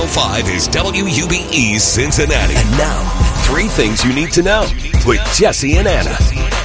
B105 is WUBE Cincinnati. And now, 3 things you need to know with Jesse and Anna.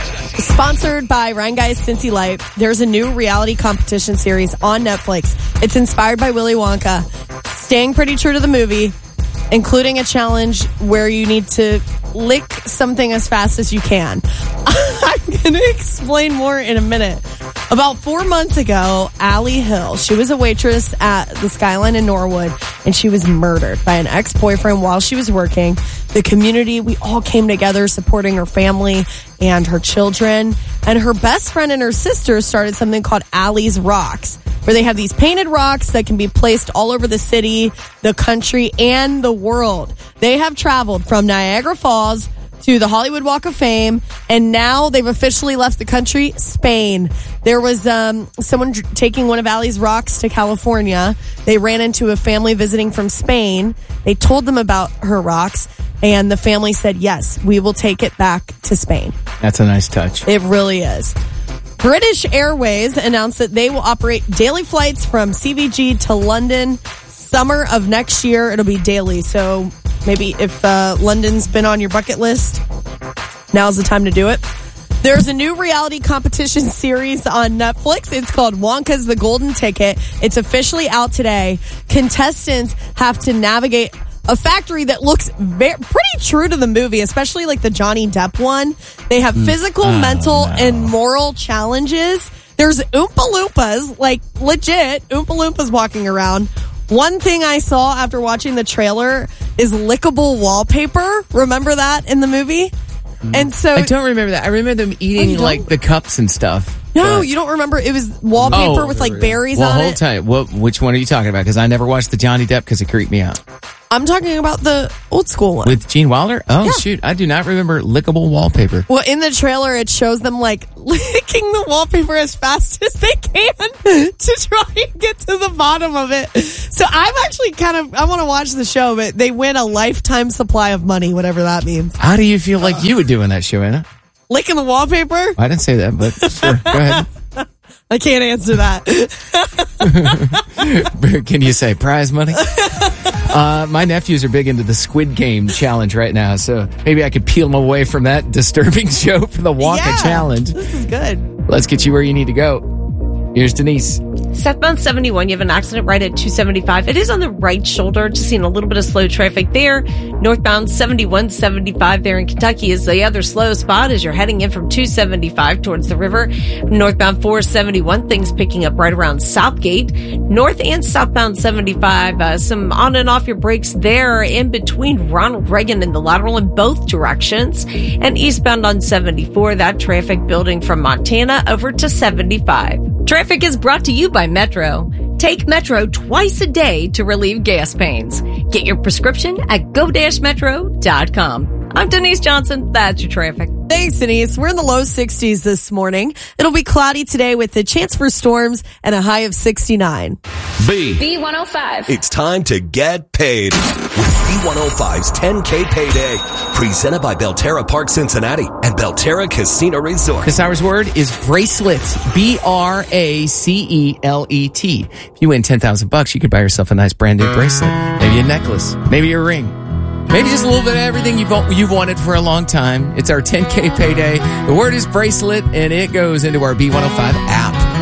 Sponsored by Ryan Guy's Cincy Light, there's a new reality competition series on Netflix. It's inspired by Willy Wonka, staying pretty true to the movie, including a challenge where you need to lick something as fast as you can. I'm going to explain more in a minute. About 4 months ago, Allie Hill, she was a waitress at the Skyline in Norwood, and she was murdered by an ex-boyfriend while she was working. The community, we all came together supporting her family and her children. And her best friend and her sister started something called Allie's Rocks, where they have these painted rocks that can be placed all over the city, the country, and the world. They have traveled from Niagara Falls to the Hollywood Walk of Fame, and now they've officially left the country, Spain. There was someone taking one of Allie's rocks to California. They ran into a family visiting from Spain. They told them about her rocks, and the family said, yes, we will take it back to Spain. That's a nice touch. It really is. British Airways announced that they will operate daily flights from CVG to London. Summer of next year, it'll be daily. So maybe if London's been on your bucket list, now's the time to do it. There's a new reality competition series on Netflix. It's called Wonka's The Golden Ticket. It's officially out today. Contestants have to navigate a factory that looks pretty true to the movie, especially like the Johnny Depp one. They have physical, mental, and moral challenges. There's Oompa Loompas, like legit Oompa Loompas walking around. One thing I saw after watching the trailer is lickable wallpaper. Remember that in the movie? And so I don't remember that. I remember them eating like the cups and stuff. No, you don't remember. It was wallpaper with like berries on it. Well, hold tight. Which one are you talking about? Because I never watched the Johnny Depp because it creeped me out. I'm talking about the old school one. With Gene Wilder? Oh, yeah. Shoot. I do not remember lickable wallpaper. Well, in the trailer, it shows them like licking the wallpaper as fast as they can to try and get to the bottom of it. So I'm actually I want to watch the show, but they win a lifetime supply of money, whatever that means. How do you feel like you would do in that show, Anna? Licking the wallpaper? I didn't say that, but sure. Go ahead. I can't answer that. Can you say prize money? My nephews are big into the Squid Game challenge right now, so maybe I could peel them away from that disturbing show for the Wonka challenge. This is good. Let's get you where you need to go. Here's Denise. Southbound 71, you have an accident right at 275. It is on the right shoulder, just seeing a little bit of slow traffic there. Northbound 7175 there in Kentucky is the other slow spot as you're heading in from 275 towards the river. Northbound 471, things picking up right around Southgate. North and southbound 75, some on and off your brakes there in between Ronald Reagan and the lateral in both directions. And eastbound on 74, that traffic building from Montana over to 75. Traffic is brought to you by Metro. Take Metro twice a day to relieve gas pains. Get your prescription at go-metro.com. I'm Denise Johnson. That's your traffic. Thanks, Denise. We're in the low 60s this morning. It'll be cloudy today with a chance for storms and a high of 69. B105. It's time to get paid with B105's 10K Payday. Presented by Belterra Park Cincinnati and Belterra Casino Resort. This hour's word is bracelet. BRACELET. If you win $10,000, you could buy yourself a nice brand new bracelet. Maybe a necklace. Maybe a ring. Maybe just a little bit of everything you've wanted for a long time. It's our 10K Payday. The word is bracelet, and it goes into our B105 app.